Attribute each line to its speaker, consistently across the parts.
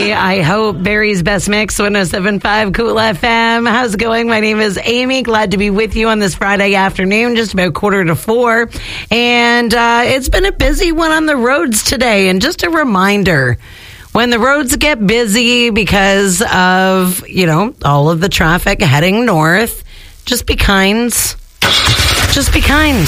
Speaker 1: everybody. I hope Barry's Best Mix, 107.5 Cool FM. How's it going? My name is Amy. Glad to be with you on this Friday afternoon, just about 3:45. And it's been a busy one on the roads today. And just a reminder, when the roads get busy because of, all of the traffic heading north, just be kind. Just be kind.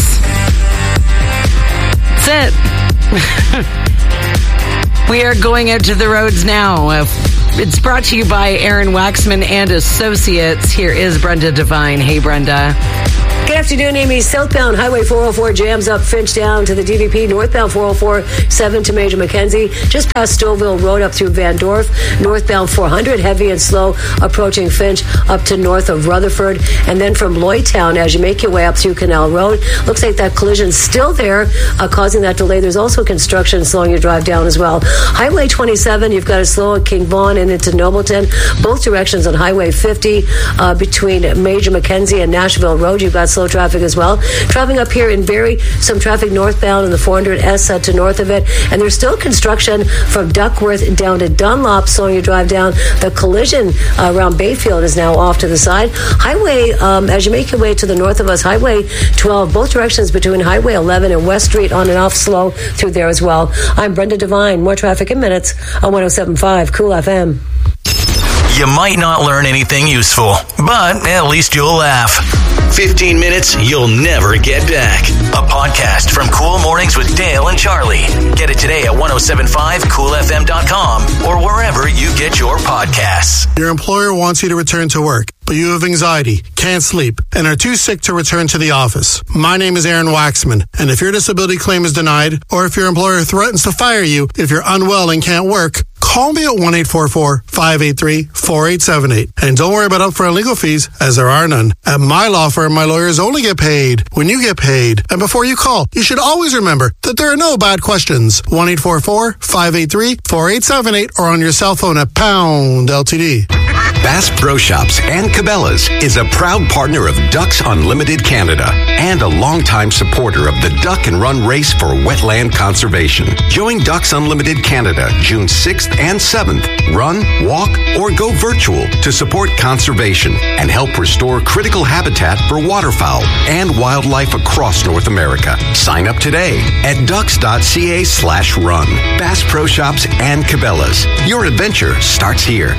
Speaker 1: That's it. We are going out to the roads now. It's brought to you by Aaron Waxman and Associates. Here is Brenda Devine. Hey, Brenda.
Speaker 2: Good afternoon, Amy. Southbound Highway 404 jams up Finch down to the DVP. Northbound 404, 7 to Major Mackenzie. Just past Stouffville Road up through Van Dorf. Northbound 400, heavy and slow, approaching Finch up to north of Rutherford. And then from Lloydtown, as you make your way up through Canal Road, looks like that collision's still there, causing that delay. There's also construction slowing your drive down as well. Highway 27, you've got to slow at King Vaughan and into Nobleton. Both directions on Highway 50 between Major Mackenzie and Nashville Road. You've got slow traffic as well. Traveling up here in Barrie, some traffic northbound in the 400S to north of it. And there's still construction from Duckworth down to Dunlop, slowing your drive down. The collision around Bayfield is now off to the side. Highway, as you make your way to the north of us, Highway 12, both directions between Highway 11 and West Street on and off slow through there as well. I'm Brenda Devine. More traffic in minutes on 107.5 Cool FM.
Speaker 3: You might not learn anything useful, but at least you'll laugh. 15 minutes you'll never get back. A podcast from Cool Mornings with Dale and Charlie. Get it today at 1075coolfm.com or wherever you get your podcasts.
Speaker 4: Your employer wants you to return to work, but you have anxiety, can't sleep, and are too sick to return to the office. My name is Aaron Waxman, and if your disability claim is denied, or if your employer threatens to fire you if you're unwell and can't work, call me at 1-844-583-4878. And don't worry about upfront legal fees, as there are none. At my law firm, my lawyers only get paid when you get paid. And before you call, you should always remember that there are no bad questions. 1-844-583-4878 or on your cell phone at pound LTD.
Speaker 5: Bass Pro Shops and Cabela's is a proud partner of Ducks Unlimited Canada and a longtime supporter of the Duck and Run Race for Wetland Conservation. Join Ducks Unlimited Canada June 6th and 7th. Run, walk, or go virtual to support conservation and help restore critical habitat for waterfowl and wildlife across North America. Sign up today at ducks.ca/run. Bass Pro Shops and Cabela's. Your adventure starts here.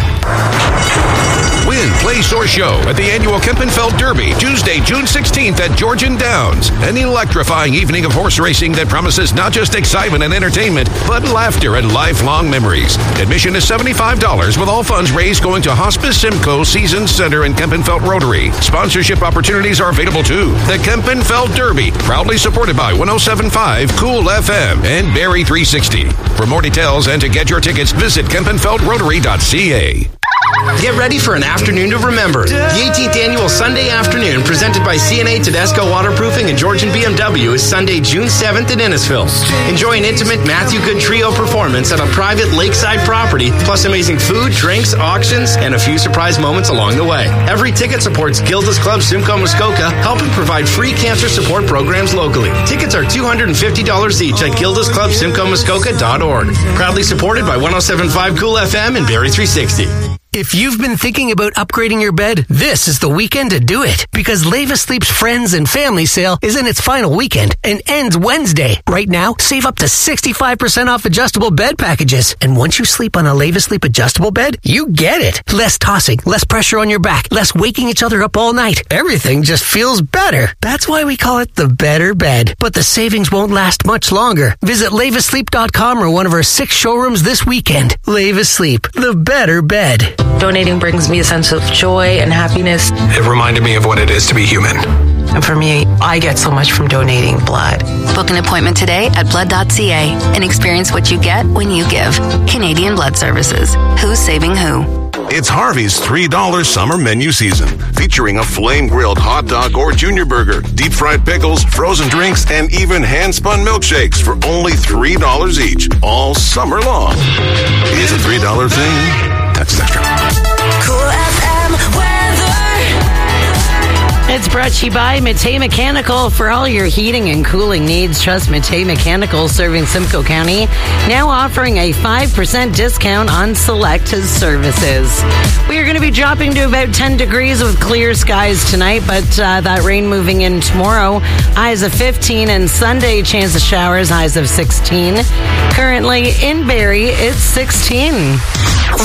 Speaker 6: Win, place, or show at the annual Kempenfeld Derby, Tuesday, June 16th at Georgian Downs. An electrifying evening of horse racing that promises not just excitement and entertainment, but laughter and lifelong memories. Admission is $75 with all funds raised going to Hospice Simcoe Season Center and Kempenfeld Rotary. Sponsorship opportunities are available too. The Kempenfeld Derby, proudly supported by 107.5 Cool FM and Barrie 360. For more details and to get your tickets, visit KempenfeldRotary.ca.
Speaker 7: Get ready for an afternoon to remember. The 18th annual Sunday afternoon presented by CNA Tedesco Waterproofing and Georgian BMW is Sunday, June 7th in Innisfil. Enjoy an intimate Matthew Good Trio performance at a private lakeside property, plus amazing food, drinks, auctions, and a few surprise moments along the way. Every ticket supports Gilda's Club Simcoe Muskoka, helping provide free cancer support programs locally. Tickets are $250 each at gildasclubsimcoemuskoka.org. Proudly supported by 107.5 Cool FM and Barrie 360.
Speaker 8: If you've been thinking about upgrading your bed, this is the weekend to do it. Because Leva Sleep's Friends and Family Sale is in its final weekend and ends Wednesday. Right now, save up to 65% off adjustable bed packages. And once you sleep on a Leva Sleep adjustable bed, you get it. Less tossing, less pressure on your back, less waking each other up all night. Everything just feels better. That's why we call it the better bed. But the savings won't last much longer. Visit levasleep.com or one of our 6 showrooms this weekend. Leva Sleep, the better bed.
Speaker 9: Donating brings me a sense of joy and happiness.
Speaker 10: It reminded me of what it is to be human.
Speaker 9: And for me, I get so much from donating blood.
Speaker 11: Book an appointment today at blood.ca and experience what you get when you give. Canadian Blood Services. Who's saving who?
Speaker 12: It's Harvey's $3 summer menu season, featuring a flame-grilled hot dog or junior burger, deep-fried pickles, frozen drinks, and even hand-spun milkshakes for only $3 each, all summer long. Is a $3 thing? That's extra.
Speaker 13: Cool FM weather.
Speaker 1: It's brought to you by Matei Mechanical. For all your heating and cooling needs, trust Matei Mechanical, serving Simcoe County. Now offering a 5% discount on select services. We are going to be dropping to about 10 degrees with clear skies tonight, but that rain moving in tomorrow. Highs of 15, and Sunday, chance of showers, highs of 16. Currently in Barrie, it's 16.